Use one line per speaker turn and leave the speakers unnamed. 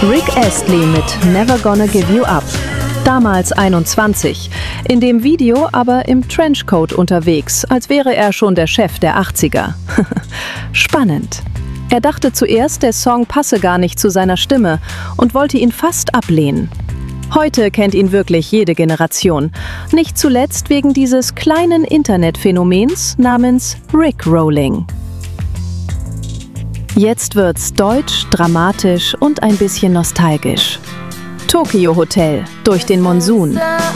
Rick Astley mit Never Gonna Give You Up. Damals 21, in dem Video aber im Trenchcoat unterwegs, als wäre er schon der Chef der 80er. Spannend. Er dachte zuerst, der Song passe gar nicht zu seiner Stimme und wollte ihn fast ablehnen. Heute kennt ihn wirklich jede Generation, nicht zuletzt wegen dieses kleinen Internetphänomens namens Rickrolling. Jetzt wird's deutsch, dramatisch und ein bisschen nostalgisch. Tokio Hotel durch den Monsun.